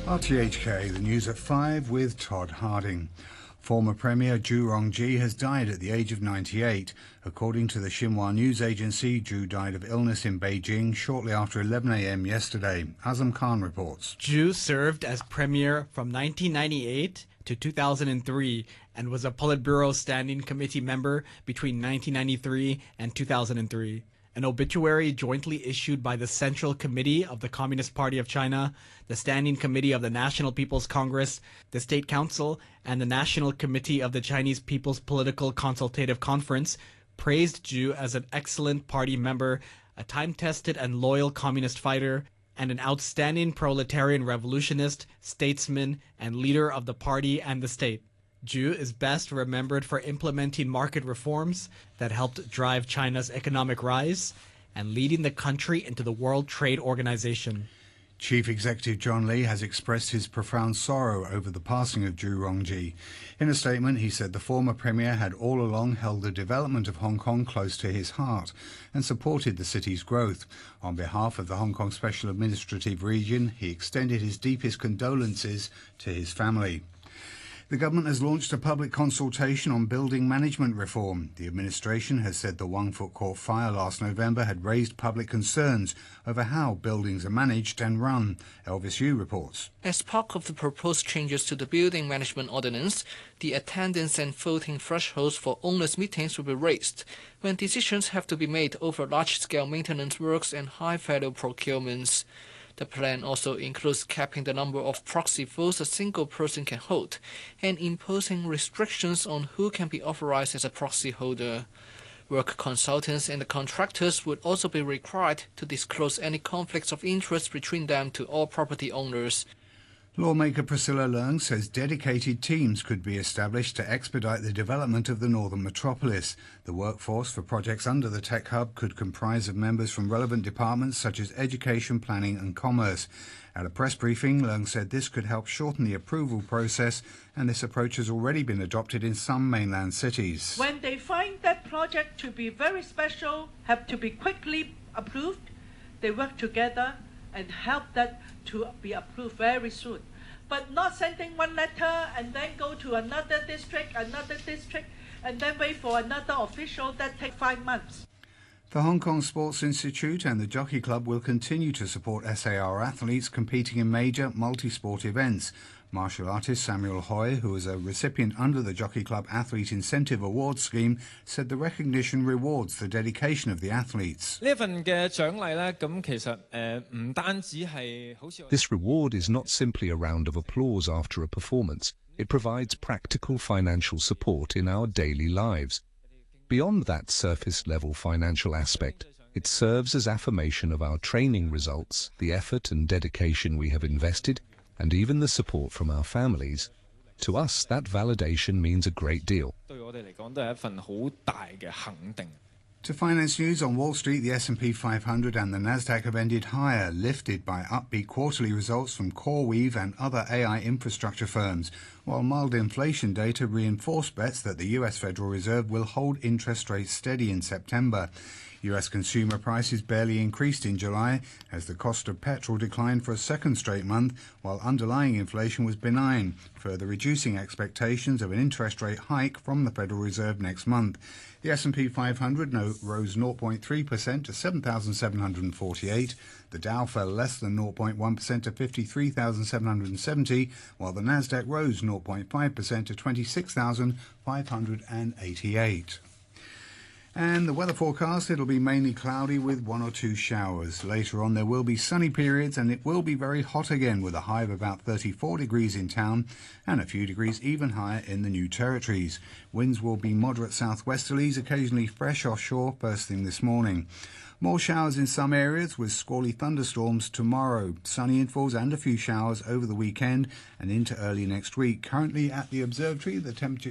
RTHK, the news at 5 with Todd Harding. Former Premier Zhu Rongji has died at the age of 98. According to the Xinhua news agency, Zhu died of illness in Beijing shortly after 11 a.m. yesterday. Azam Khan reports. Zhu served as premier from 1998 to 2003 and was a Politburo Standing Committee member between 1993 and 2003. An obituary jointly issued by the Central Committee of the Communist Party of China, the Standing Committee of the National People's Congress, the State Council, and the National Committee of the Chinese People's Political Consultative Conference praised Zhu as an excellent party member, a time-tested and loyal communist fighter, and an outstanding proletarian revolutionist, statesman, and leader of the party and the state. Zhu is best remembered for implementing market reforms that helped drive China's economic rise and leading the country into the World Trade Organization. Chief Executive John Lee has expressed his profound sorrow over the passing of Zhu Rongji. In a statement, he said the former premier had all along held the development of Hong Kong close to his heart and supported the city's growth. On behalf of the Hong Kong Special Administrative Region, he extended his deepest condolences to his family. The government has launched a public consultation on building management reform. The administration has said the Wang Fuk Court fire last November had raised public concerns over how buildings are managed and run. Elvis Yu reports. As part of the proposed changes to the Building Management Ordinance, the attendance and voting thresholds for owners' meetings will be raised when decisions have to be made over large-scale maintenance works and high-value procurements. The plan also includes capping the number of proxy votes a single person can hold and imposing restrictions on who can be authorized as a proxy holder. Work consultants and the contractors would also be required to disclose any conflicts of interest between them to all property owners. Lawmaker Priscilla Leung says dedicated teams could be established to expedite the development of the northern metropolis. The workforce for projects under the tech hub could comprise of members from relevant departments such as education, planning and commerce. At a press briefing, Leung said this could help shorten the approval process, and this approach has already been adopted in some mainland cities. When they find that project to be very special, have to be quickly approved, they work together and help that to be approved very soon. But not sending one letter and then go to another district, and then wait for another official. That takes 5 months. The Hong Kong Sports Institute and the Jockey Club will continue to support SAR athletes competing in major multi-sport events. Martial artist Samuel Hui, who is a recipient under the Jockey Club Athlete Incentive Award Scheme, said the recognition rewards the dedication of the athletes. This reward is not simply a round of applause after a performance. It provides practical financial support in our daily lives. Beyond that surface-level financial aspect, it serves as affirmation of our training results, the effort and dedication we have invested, and even the support from our families. To us, that validation means a great deal. To finance news on Wall Street, the S&P 500 and the Nasdaq have ended higher, lifted by upbeat quarterly results from CoreWeave and other AI infrastructure firms, while mild inflation data reinforced bets that the US Federal Reserve will hold interest rates steady in September. US consumer prices barely increased in July as the cost of petrol declined for a second straight month, while underlying inflation was benign, further reducing expectations of an interest rate hike from the Federal Reserve next month. The S&P 500 rose 0.3% to 7,748. The Dow fell less than 0.1% to 53,770, while the Nasdaq rose 0.5% to 26,588. And the weather forecast, it'll be mainly cloudy with 1 or 2 showers. Later on there will be sunny periods and it will be very hot again with a high of about 34 degrees in town and a few degrees even higher in the New Territories. Winds will be moderate southwesterlies, occasionally fresh offshore first thing this morning. More showers in some areas with squally thunderstorms tomorrow. Sunny intervals and a few showers over the weekend and into early next week. Currently at the observatory, the temperature